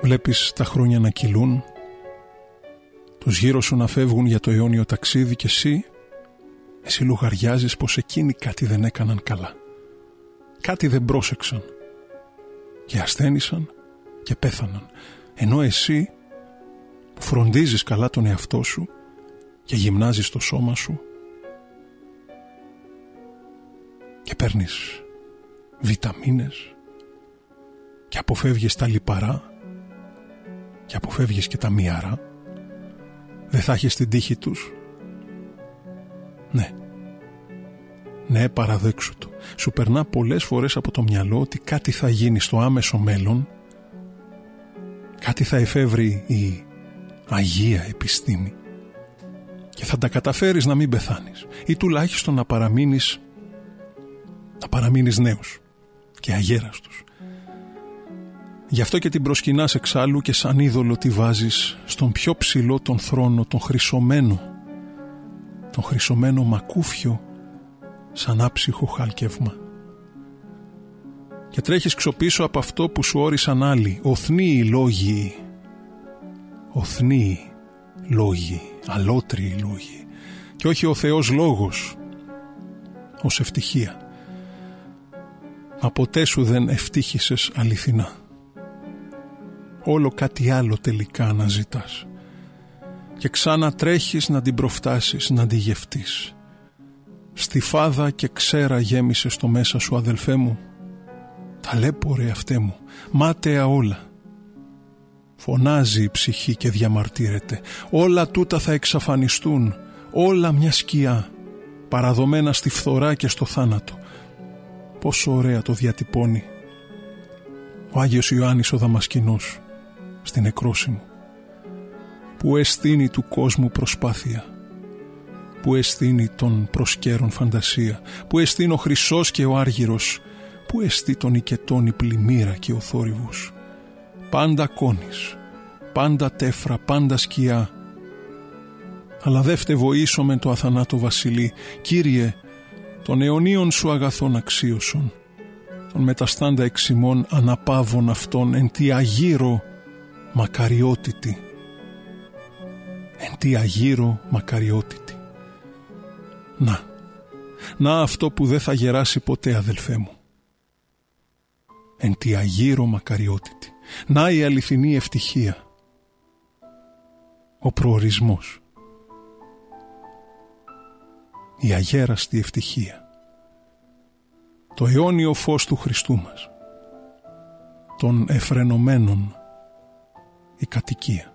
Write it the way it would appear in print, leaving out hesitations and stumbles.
Βλέπεις τα χρόνια να κυλούν, τους γύρω σου να φεύγουν για το αιώνιο ταξίδι και εσύ λογαριάζεις πως εκείνοι κάτι δεν έκαναν καλά. Κάτι δεν πρόσεξαν και ασθένησαν και πέθαναν. Ενώ εσύ που φροντίζεις καλά τον εαυτό σου και γυμνάζεις το σώμα σου και παίρνεις βιταμίνες και αποφεύγεις τα λιπαρά και αποφεύγεις και τα μυαρά, δεν θα έχεις την τύχη τους. Ναι, παραδέξου το. Σου περνά πολλές φορές από το μυαλό ότι κάτι θα γίνει στο άμεσο μέλλον, κάτι θα εφεύρει η Αγία Επιστήμη και θα τα καταφέρεις να μην πεθάνεις ή τουλάχιστον να παραμείνεις νέος και αγέραστος. Γι' αυτό και την προσκυνάς εξάλλου και σαν είδωλο τη βάζεις στον πιο ψηλό τον θρόνο, τον χρυσωμένο μακούφιο σαν άψυχο χάλκευμα. Και τρέχεις ξοπίσω από αυτό που σου όρισαν άλλοι, οθνίοι λόγοι, αλότριοι λόγοι, και όχι ο Θεός λόγος ως ευτυχία. Μα ποτέ σου δεν ευτύχησες αληθινά. Όλο κάτι άλλο τελικά αναζητάς και ξανά τρέχεις να την προφτάσεις, να την γευτείς. Στιφάδα και ξέρα γέμισε στο μέσα σου, αδελφέ μου. Ταλέπορε αυτέ μου, μάταια όλα. Φωνάζει η ψυχή και διαμαρτύρεται. Όλα τούτα θα εξαφανιστούν, όλα μια σκιά, παραδομένα στη φθορά και στο θάνατο. Πόσο ωραία το διατυπώνει ο Άγιος Ιωάννης ο Δαμασκηνός στην νεκρόση μου. Που αισθήνει του κόσμου προσπάθεια, που αισθήνει των προσκέρων φαντασία, που αισθήνει ο χρυσός και ο άργυρος, που αισθεί τον οικετών η πλημμύρα και ο θόρυβος. Πάντα κόνης, πάντα τέφρα, πάντα σκιά. Αλλά δε φτεβοήσω με το αθανάτο βασιλεί, Κύριε, των αιωνίων σου αγαθών αξίωσον, των μεταστάντα εξημών αναπαύων αυτών εν τη αγύρω μακαριότητη. Εν τη αγύρω μακαριότητη. Να αυτό που δεν θα γεράσει ποτέ, αδελφέ μου. Εν τη αγύρω μακαριότητη. Να η αληθινή ευτυχία. Ο προορισμός. Η αγέραστη ευτυχία. Το αιώνιο φως του Χριστού μας. Των εφρενωμένων η κατοικία.